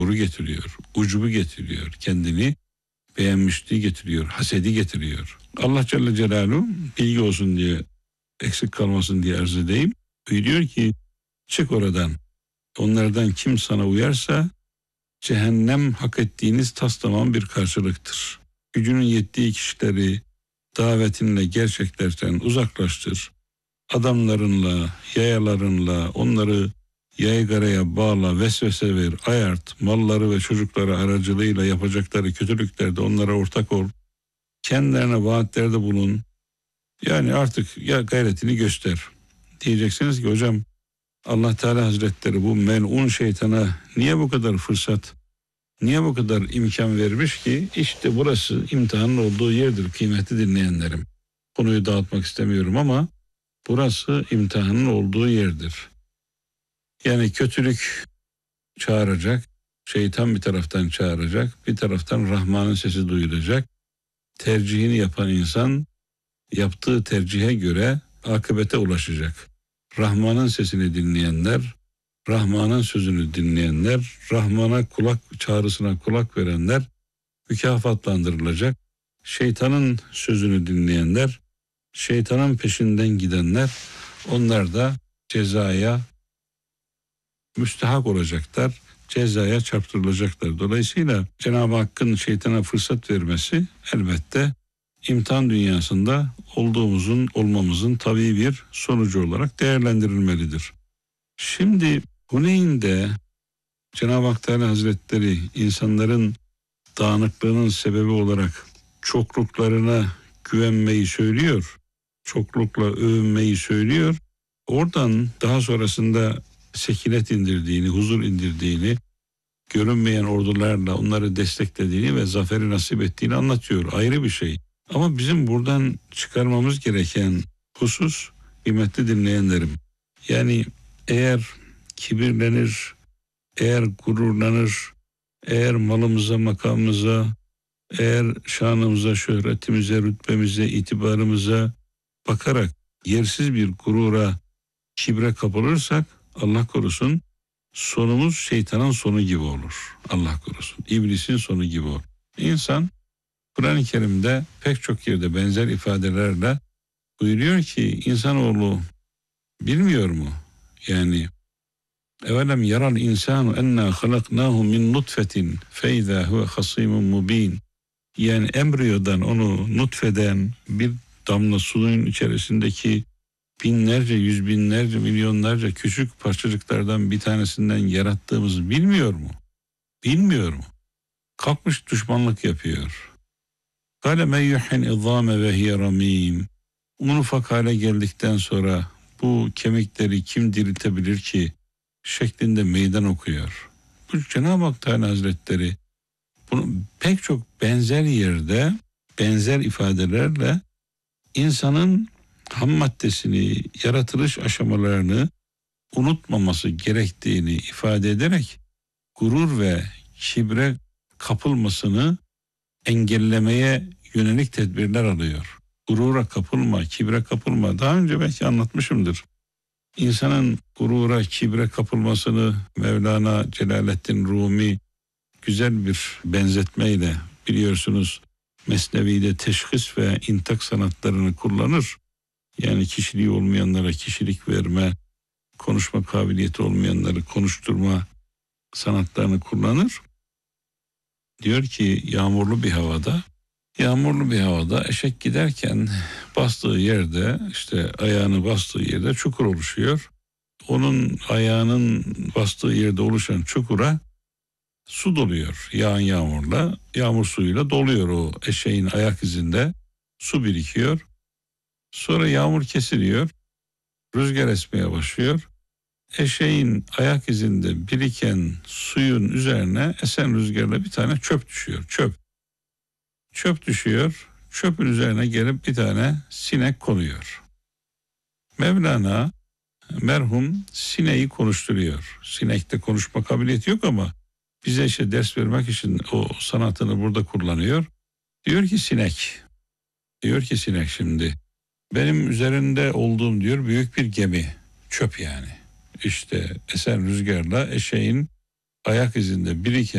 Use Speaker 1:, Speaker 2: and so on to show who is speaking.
Speaker 1: gururu getiriyor, ucubu getiriyor, kendini beğenmişliği getiriyor, hasedi getiriyor. Allah Celle Celaluhu bilgi olsun diye, eksik kalmasın diye arz edeyim. Diyor ki çık oradan. Onlardan kim sana uyarsa cehennem hak ettiğiniz taslamam bir karşılıktır. Gücünün yettiği kişileri davetinle gerçeklerden uzaklaştır. Adamlarınla, yayalarınla onları yaygaraya bağla, vesvese ver, ayart, malları ve çocukları aracılığıyla yapacakları kötülüklerde onlara ortak ol. Kendilerine vaatlerde bulun. Yani artık ya gayretini göster. Diyeceksiniz ki hocam Allah Teala Hazretleri bu melun şeytana niye bu kadar fırsat, niye bu kadar imkan vermiş ki? İşte burası imtihanın olduğu yerdir kıymetli dinleyenlerim. Konuyu dağıtmak istemiyorum ama burası imtihanın olduğu yerdir. Yani kötülük çağıracak, şeytan bir taraftan çağıracak, bir taraftan Rahman'ın sesi duyulacak. Tercihini yapan insan yaptığı tercihe göre akıbete ulaşacak. Rahman'ın sesini dinleyenler, Rahman'ın sözünü dinleyenler, Rahman'a çağrısına kulak verenler mükafatlandırılacak. Şeytanın sözünü dinleyenler, şeytanın peşinden gidenler, onlar da cezaya müstehak olacaklar, cezaya çarptırılacaklar. Dolayısıyla Cenab-ı Hakk'ın şeytana fırsat vermesi elbette imtihan dünyasında olmamızın tabii bir sonucu olarak değerlendirilmelidir. Şimdi Huneyn'de Cenab-ı Hak Teala Hazretleri insanların dağınıklığının sebebi olarak çokluklarına güvenmeyi söylüyor, çoklukla övünmeyi söylüyor. Oradan daha sonrasında sekinet indirdiğini, huzur indirdiğini, görünmeyen ordularla onları desteklediğini ve zaferi nasip ettiğini anlatıyor. Ayrı bir şey. Ama bizim buradan çıkarmamız gereken husus, kıymetli dinleyenlerim, yani eğer kibirlenir, eğer gururlanır, eğer malımıza, makamımıza, eğer şanımıza, şöhretimize, rütbemize, itibarımıza bakarak yersiz bir gurura, kibre kapılırsak Allah korusun sonumuz şeytanın sonu gibi olur. Allah korusun. İblisin sonu gibi olur. İnsan Kur'an-ı Kerim'de pek çok yerde benzer ifadelerle buyuruyor ki insanoğlu bilmiyor mu? Yani evelem yaral insanu enna halaknahu min nutfetin feyza huve hasimun mubin. Yani embriyodan onu nutfeden bir damla suyun içerisindeki binlerce, yüz binlerce, milyonlarca küçük parçacıklardan bir tanesinden yarattığımızı bilmiyor mu? Bilmiyor mu? Kalkmış düşmanlık yapıyor. Kâle men yuhyin izâme ve hiye ramîm. Un ufak hale geldikten sonra bu kemikleri kim diriltebilir ki şeklinde meydan okuyor. Bu Cenab-ı Hak Teala Hazretleri bunu pek çok benzer yerde benzer ifadelerle insanın ham maddesini, yaratılış aşamalarını unutmaması gerektiğini ifade ederek gurur ve kibre kapılmasını engellemeye yönelik tedbirler alıyor. Gurura kapılma, kibre kapılma. Daha önce belki anlatmışımdır. İnsanın gurura, kibre kapılmasını Mevlana Celaleddin Rumi güzel bir benzetmeyle biliyorsunuz Mesnevi'de teşhis ve intak sanatlarını kullanır. Yani kişiliği olmayanlara kişilik verme, konuşma kabiliyeti olmayanları konuşturma sanatlarını kullanır. Diyor ki yağmurlu bir havada eşek giderken bastığı yerde işte ayağını bastığı yerde çukur oluşuyor. Onun ayağının bastığı yerde oluşan çukura su doluyor. Yağan yağmurla, yağmur suyuyla doluyor o eşeğin ayak izinde. Su birikiyor. Sonra yağmur kesiliyor. Rüzgar esmeye başlıyor. Eşeğin ayak izinde biriken suyun üzerine esen rüzgarla bir tane çöp düşüyor. Çöp düşüyor. Çöpün üzerine gelip bir tane sinek konuyor. Mevlana merhum sineği konuşturuyor. Sinekte konuşma kabiliyeti yok ama bize işte ders vermek için o sanatını burada kullanıyor. Diyor ki sinek şimdi benim üzerinde olduğum diyor büyük bir gemi, çöp yani. İşte esen rüzgarla eşeğin ayak izinde biriken